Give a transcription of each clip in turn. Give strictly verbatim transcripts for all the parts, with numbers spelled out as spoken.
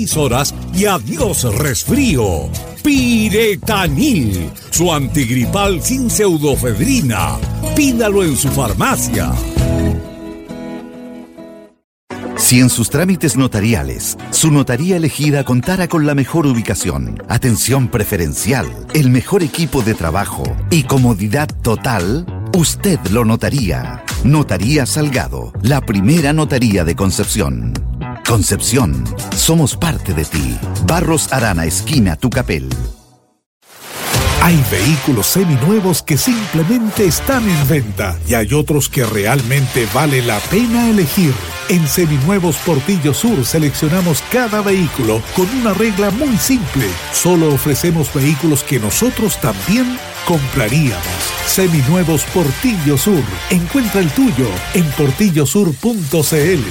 seis horas y adiós resfrío. Piretanil, su antigripal sin pseudofedrina. Pídalo en su farmacia. Si en sus trámites notariales, su notaría elegida contara con la mejor ubicación, atención preferencial, el mejor equipo de trabajo y comodidad total, usted lo notaría. Notaría Salgado, la primera notaría de Concepción. Concepción, somos parte de ti. Barros Arana, esquina Tucapel. Hay vehículos seminuevos que simplemente están en venta y hay otros que realmente vale la pena elegir. En Seminuevos Portillo Sur seleccionamos cada vehículo con una regla muy simple. Solo ofrecemos vehículos que nosotros también compraríamos. Seminuevos Portillo Sur. Encuentra el tuyo en portillo sur punto c l.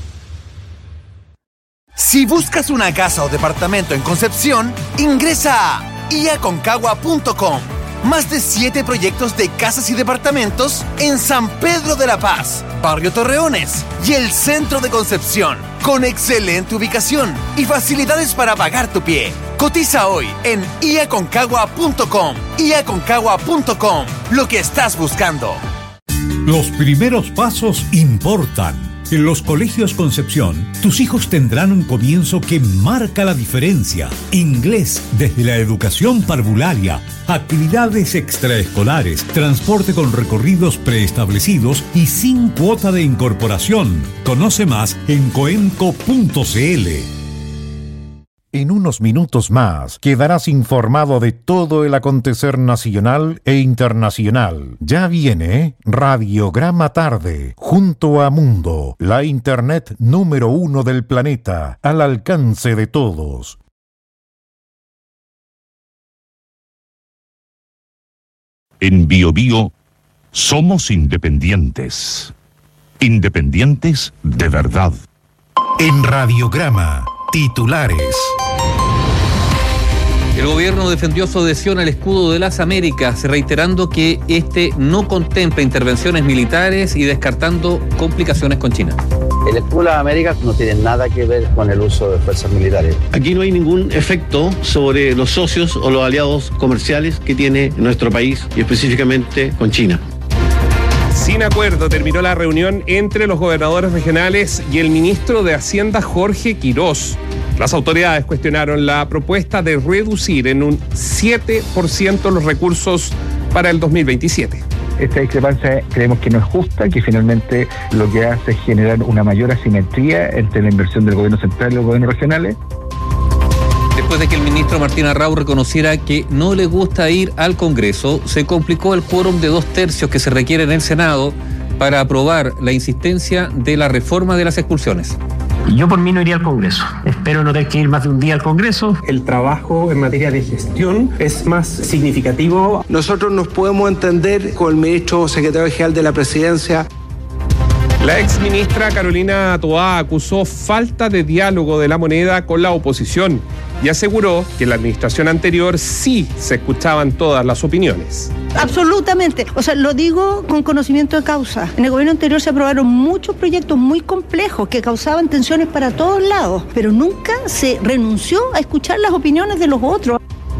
Si buscas una casa o departamento en Concepción, ingresa a i a concagua punto com. Más de siete proyectos de casas y departamentos en San Pedro de la Paz, Barrio Torreones y el centro de Concepción, con excelente ubicación y facilidades para pagar tu pie. Cotiza hoy en i a concagua punto com. i a concagua punto com. Lo que estás buscando. Los primeros pasos importan. En los colegios Concepción, tus hijos tendrán un comienzo que marca la diferencia. Inglés desde la educación parvularia, actividades extraescolares, transporte con recorridos preestablecidos y sin cuota de incorporación. Conoce más en coemco punto c l. En unos minutos más quedarás informado de todo el acontecer nacional e internacional. Ya viene Radiograma Tarde, junto a Mundo, la internet número uno del planeta, al alcance de todos. En Bio Bio somos independientes. Independientes de verdad. En Radiograma, titulares. El gobierno defendió su adhesión al escudo de las Américas, reiterando que este no contempla intervenciones militares y descartando complicaciones con China. El escudo de las Américas no tiene nada que ver con el uso de fuerzas militares. Aquí no hay ningún efecto sobre los socios o los aliados comerciales que tiene nuestro país y específicamente con China. Sin acuerdo terminó la reunión entre los gobernadores regionales y el ministro de Hacienda, Jorge Quirós. Las autoridades cuestionaron la propuesta de reducir en un siete por ciento los recursos para el dos mil veintisiete. Esta discrepancia creemos que no es justa, que finalmente lo que hace es generar una mayor asimetría entre la inversión del gobierno central y los gobiernos regionales. Después de que el ministro Martín Arrau reconociera que no le gusta ir al Congreso, se complicó el quórum de dos tercios que se requiere en el Senado para aprobar la insistencia de la reforma de las expulsiones. Yo por mí no iría al Congreso. Espero no tener que ir más de un día al Congreso. El trabajo en materia de gestión es más significativo. Nosotros nos podemos entender con el ministro secretario general de la Presidencia. La exministra Carolina Toá acusó falta de diálogo de La Moneda con la oposición y aseguró que en la administración anterior sí se escuchaban todas las opiniones. Absolutamente, o sea, lo digo con conocimiento de causa. En el gobierno anterior se aprobaron muchos proyectos muy complejos que causaban tensiones para todos lados, pero nunca se renunció a escuchar las opiniones de los otros.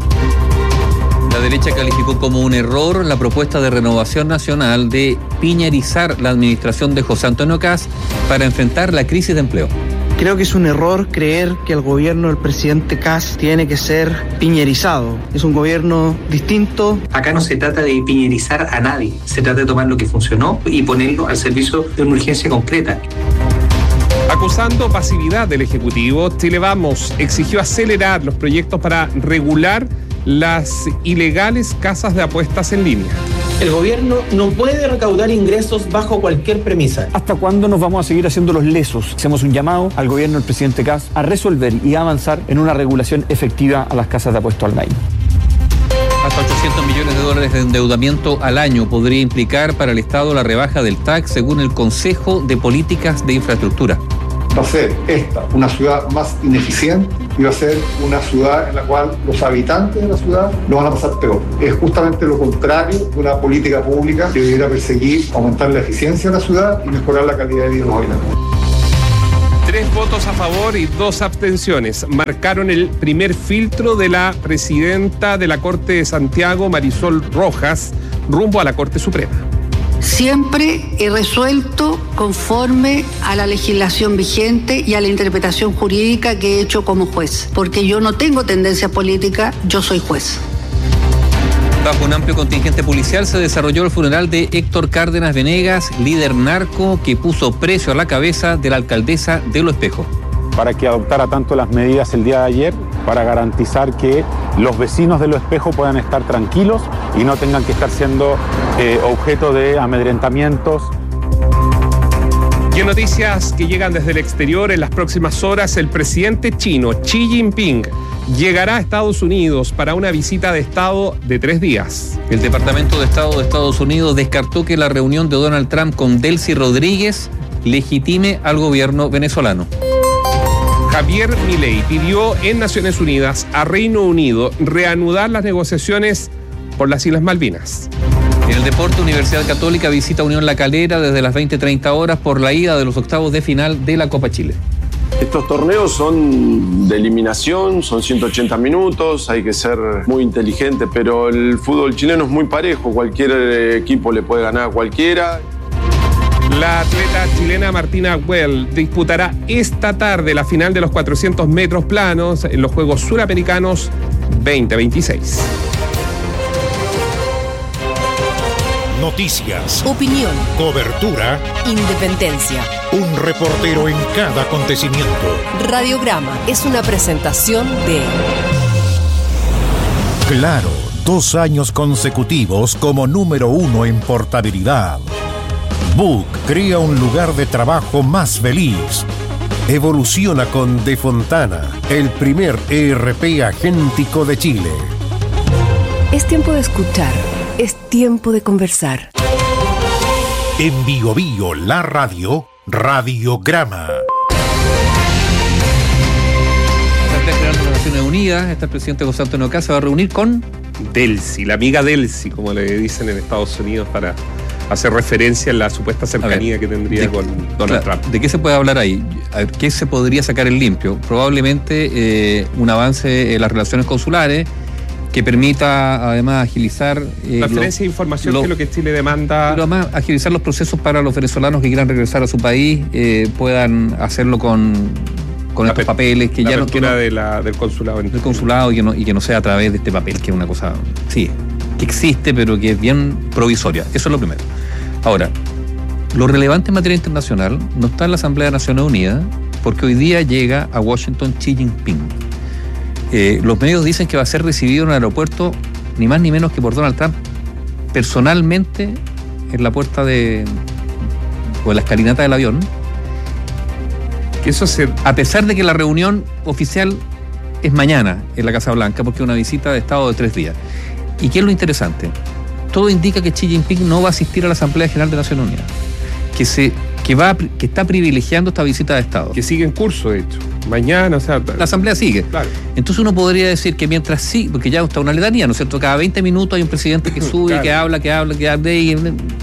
La derecha calificó como un error la propuesta de Renovación Nacional de piñerizar la administración de José Antonio Kast para enfrentar la crisis de empleo. Creo que es un error creer que el gobierno del presidente Kast tiene que ser piñerizado. Es un gobierno distinto. Acá no se trata de piñerizar a nadie, se trata de tomar lo que funcionó y ponerlo al servicio de una urgencia concreta. Acusando pasividad del Ejecutivo, Chile Vamos exigió acelerar los proyectos para regular las ilegales casas de apuestas en línea. El gobierno no puede recaudar ingresos bajo cualquier premisa. ¿Hasta cuándo nos vamos a seguir haciendo los lesos? Hacemos un llamado al gobierno del presidente Kast a resolver y a avanzar en una regulación efectiva a las casas de apuestas online. Hasta ochocientos millones de dólares de endeudamiento al año podría implicar para el Estado la rebaja del T A C, según el Consejo de Políticas de Infraestructura. Va a ser esta una ciudad más ineficiente y va a ser una ciudad en la cual los habitantes de la ciudad lo van a pasar peor. Es justamente lo contrario de una política pública que debería perseguir aumentar la eficiencia de la ciudad y mejorar la calidad de vida de los habitantes. Tres seis votos a favor y dos abstenciones marcaron el primer filtro de la presidenta de la Corte de Santiago, Marisol Rojas, rumbo a la Corte Suprema. Siempre he resuelto conforme a la legislación vigente y a la interpretación jurídica que he hecho como juez, porque yo no tengo tendencia política, yo soy juez. Bajo un amplio contingente policial se desarrolló el funeral de Héctor Cárdenas Venegas, líder narco que puso precio a la cabeza de la alcaldesa de Los Espejos. Para que adoptara tanto las medidas el día de ayer, para garantizar que los vecinos de Los Espejos puedan estar tranquilos y no tengan que estar siendo eh, objeto de amedrentamientos. Y en noticias que llegan desde el exterior, en las próximas horas el presidente chino Xi Jinping llegará a Estados Unidos para una visita de Estado de tres días. El Departamento de Estado de Estados Unidos descartó que la reunión de Donald Trump con Delcy Rodríguez legitime al gobierno venezolano. Javier Milei pidió en Naciones Unidas a Reino Unido reanudar las negociaciones por las Islas Malvinas. En el deporte, Universidad Católica visita Unión La Calera desde las veinte treinta horas por la ida de los octavos de final de la Copa Chile. Estos torneos son de eliminación, son ciento ochenta minutos, hay que ser muy inteligente, pero el fútbol chileno es muy parejo, cualquier equipo le puede ganar a cualquiera. La atleta chilena Martina Well disputará esta tarde la final de los cuatrocientos metros planos en los Juegos Suramericanos veinte veintiséis. Noticias, opinión, cobertura, independencia. Un reportero en cada acontecimiento. Radiograma es una presentación de Claro, dos años consecutivos como número uno en portabilidad. Book crea un lugar de trabajo más feliz. Evoluciona con De Fontana, el primer E R P agéntico de Chile. Es tiempo de escuchar. Es tiempo de conversar. En Bio Bio, la radio, Radiograma. La Asamblea General de las Naciones Unidas, este presidente José Antonio Caz se va a reunir con Delcy, la amiga Delcy, como le dicen en Estados Unidos, para hacer referencia a la supuesta cercanía ver, que tendría de, con Donald claro, Trump. ¿De qué se puede hablar ahí? A ver, ¿qué se podría sacar en limpio? Probablemente eh, un avance en las relaciones consulares, que permita además agilizar eh, transferencia de información, lo, que es lo que Chile demanda, pero además agilizar los procesos para los venezolanos que quieran regresar a su país, eh, puedan hacerlo con, con estos pe- papeles que la ya no, que no de la, del consulado del consulado y que, no, y que no sea a través de este papel, que es una cosa sí que existe pero que es bien provisoria. Eso es lo primero. Ahora, lo relevante en materia internacional no está en la Asamblea de Naciones Unidas, porque hoy día llega a Washington Xi Jinping. Eh, los medios dicen que va a ser recibido en el aeropuerto ni más ni menos que por Donald Trump personalmente en la puerta de o en la escalinata del avión. Que eso se... a pesar de que la reunión oficial es mañana en la Casa Blanca, porque es una visita de Estado de tres días. ¿Y qué es lo interesante? Todo indica que Xi Jinping no va a asistir a la Asamblea General de Naciones Unidas, que se que va que está privilegiando esta visita de Estado, que sigue en curso, de hecho. Mañana, o sea... La Asamblea sigue. Claro. Entonces uno podría decir que mientras sí, porque ya está una letanía, ¿no es cierto? Cada veinte minutos hay un presidente que sube, claro, que habla, que habla, que habla, y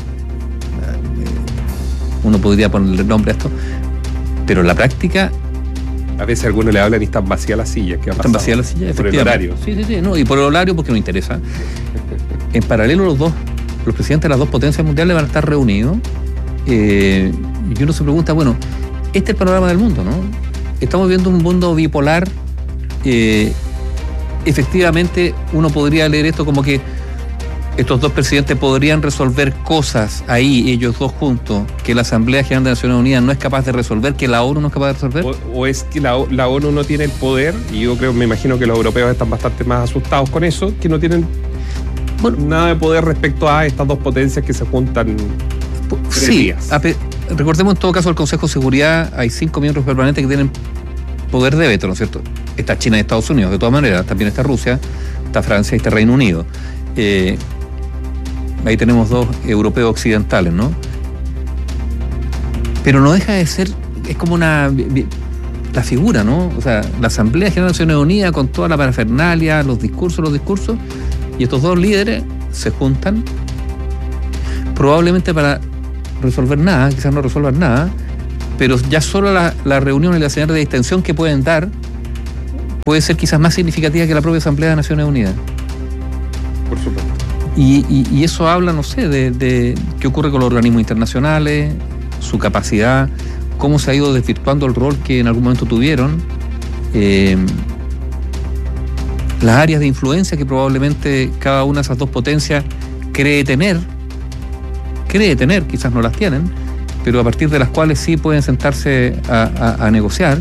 uno podría ponerle nombre a esto, pero en la práctica... A veces algunos le hablan y están vacías las sillas. ¿Qué ha están vacías las sillas, por el horario. Sí, sí, sí. No, y por el horario porque no interesa. En paralelo los dos, los presidentes de las dos potencias mundiales van a estar reunidos. Eh, y uno se pregunta, bueno, este es el panorama del mundo, ¿no? Estamos viendo un mundo bipolar. Eh, efectivamente, uno podría leer esto como que estos dos presidentes podrían resolver cosas ahí, ellos dos juntos, que la Asamblea General de Naciones Unidas no es capaz de resolver, que la ONU no es capaz de resolver. O, o es que la, la ONU no tiene el poder, y yo creo, me imagino que los europeos están bastante más asustados con eso, que no tienen bueno, nada de poder respecto a estas dos potencias que se juntan. Sí, a, recordemos en todo caso el Consejo de Seguridad, hay cinco miembros permanentes que tienen poder de veto, ¿no es cierto? Está China y Estados Unidos, de todas maneras, también está Rusia, está Francia y está Reino Unido. Eh, ahí tenemos dos europeos occidentales, ¿no? Pero no deja de ser, es como una, la figura, ¿no? O sea, la Asamblea General de Naciones Unidas con toda la parafernalia, los discursos, los discursos, y estos dos líderes se juntan probablemente para resolver nada, quizás no resuelvan nada, pero ya solo la, la reunión y la señal de distensión que pueden dar puede ser quizás más significativa que la propia Asamblea de Naciones Unidas. Por supuesto. Y, y, y eso habla, no sé, de, de qué ocurre con los organismos internacionales, su capacidad, cómo se ha ido desvirtuando el rol que en algún momento tuvieron, eh, las áreas de influencia que probablemente cada una de esas dos potencias cree tener, cree tener, quizás no las tienen, pero a partir de las cuales sí pueden sentarse a, a, a negociar.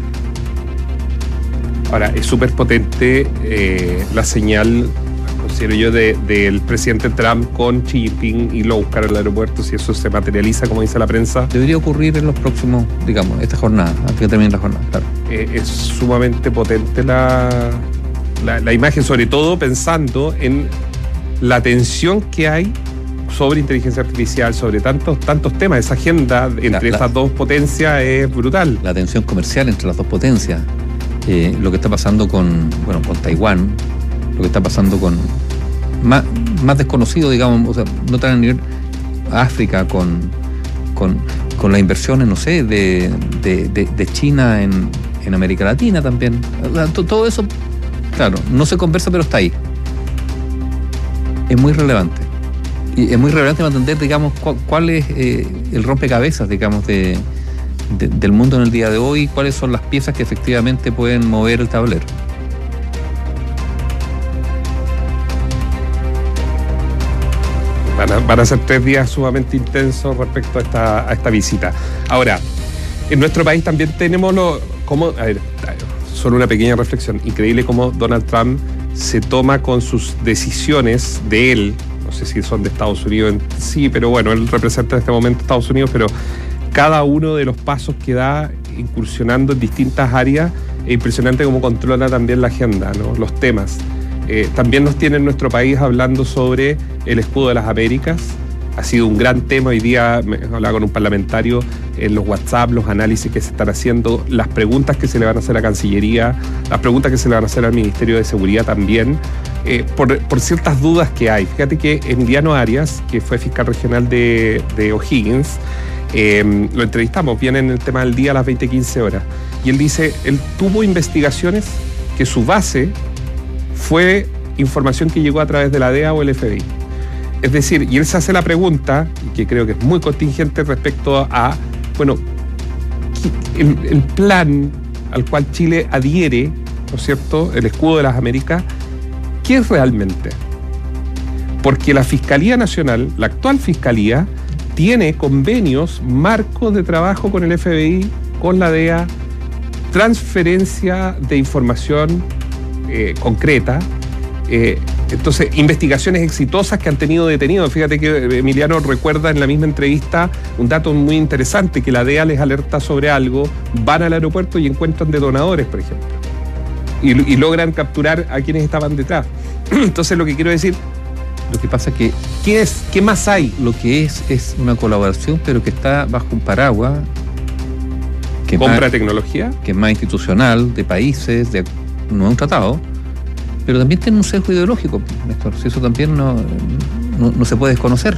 Ahora, es súper potente eh, la señal, considero yo, de, del presidente Trump con Xi Jinping y lo buscar al aeropuerto, si eso se materializa, como dice la prensa. Debería ocurrir en los próximos, digamos, esta jornada, antes que termine la jornada, claro. Eh, es sumamente potente la, la, la imagen, sobre todo pensando en la tensión que hay sobre inteligencia artificial, sobre tantos, tantos temas. Esa agenda entre la, estas la, dos potencias es brutal. La tensión comercial entre las dos potencias. Eh, lo que está pasando con, bueno, con Taiwán, lo que está pasando con más, más desconocido, digamos, o sea, no tan a nivel África, con, con, con las inversiones, no sé, de, de, de, de China en, en América Latina también. O sea, to, todo eso, claro, no se conversa, pero está ahí. Es muy relevante. Y es muy relevante entender, digamos, cuál, cuál es eh, el rompecabezas, digamos, de De, del mundo en el día de hoy, cuáles son las piezas que efectivamente pueden mover el tablero. Van a, van a ser tres días sumamente intensos respecto a esta, a esta visita. Ahora, en nuestro país también tenemos lo, como, a ver, solo una pequeña reflexión, increíble cómo Donald Trump se toma con sus decisiones de él, no sé si son de Estados Unidos en sí, pero bueno, él representa en este momento Estados Unidos, pero cada uno de los pasos que da incursionando en distintas áreas, es impresionante cómo controla también la agenda, ¿no? Los temas. Eh, también nos tiene en nuestro país hablando sobre el escudo de las Américas. Ha sido un gran tema. Hoy día me hablaba con un parlamentario en los WhatsApp, los análisis que se están haciendo, las preguntas que se le van a hacer a Cancillería, las preguntas que se le van a hacer al Ministerio de Seguridad también, eh, por, por ciertas dudas que hay. Fíjate que Emiliano Arias, que fue fiscal regional de, de O'Higgins, Eh, lo entrevistamos, viene en el tema del día a las veinte quince horas, y él dice, él tuvo investigaciones que su base fue información que llegó a través de la D E A o el F B I. Es decir, y él se hace la pregunta, que creo que es muy contingente respecto a, bueno, el, el plan al cual Chile adhiere, ¿no es cierto?, el escudo de las Américas, ¿qué es realmente? Porque la Fiscalía Nacional, la actual Fiscalía, tiene convenios, marcos de trabajo con el F B I, con la D E A, transferencia de información eh, concreta, eh, entonces investigaciones exitosas que han tenido detenidos. Fíjate que Emiliano recuerda en la misma entrevista un dato muy interesante, que la D E A les alerta sobre algo, van al aeropuerto y encuentran detonadores, por ejemplo, y, y logran capturar a quienes estaban detrás. Entonces lo que quiero decir, lo que pasa es que, ¿qué es? ¿Qué más hay? Lo que es es una colaboración, pero que está bajo un paraguas. Que ¿Compra más, tecnología? Que es más institucional, de países, de, no es un tratado, pero también tiene un sesgo ideológico, Néstor. Si eso también no, no, no se puede desconocer.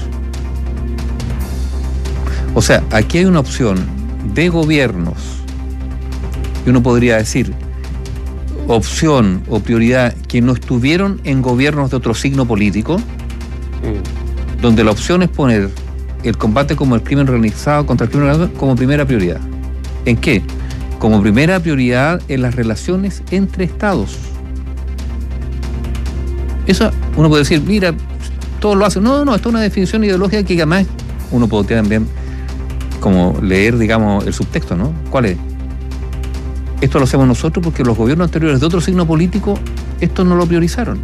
O sea, aquí hay una opción de gobiernos, y uno podría decir, opción o prioridad que no estuvieron en gobiernos de otro signo político, mm. donde la opción es poner el combate como el crimen organizado contra el crimen organizado como primera prioridad. ¿En qué? Como primera prioridad en las relaciones entre estados. Eso uno puede decir, mira, todos lo hacen. No, no, esto es una definición ideológica que además uno podría también como leer, digamos, el subtexto, ¿no? ¿Cuál es? Esto lo hacemos nosotros porque los gobiernos anteriores de otro signo político esto no lo priorizaron.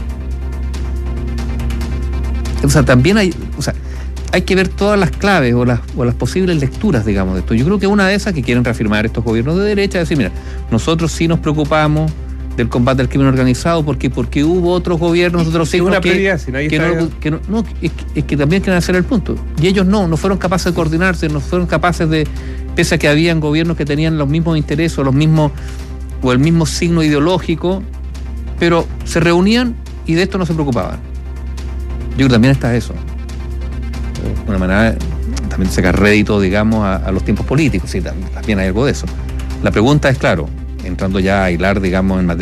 O sea, también hay, o sea, hay que ver todas las claves o las, o las posibles lecturas, digamos, de esto. Yo creo que una de esas que quieren reafirmar estos gobiernos de derecha es decir, mira, nosotros sí nos preocupamos del combate al crimen organizado porque porque hubo otros gobiernos, otros signos una que, prioridad, si nadie que, está no, que no, no es, que, es que también quieren hacer el punto. Y ellos no, no fueron capaces de coordinarse, no fueron capaces de, pese a que habían gobiernos que tenían los mismos intereses o los mismos o el mismo signo ideológico, pero se reunían y de esto no se preocupaban. Yo creo que también está eso. Una manera, también sacar rédito, digamos, a, a los tiempos políticos, sí, también hay algo de eso. La pregunta es, claro, entrando ya a hilar, digamos, en materia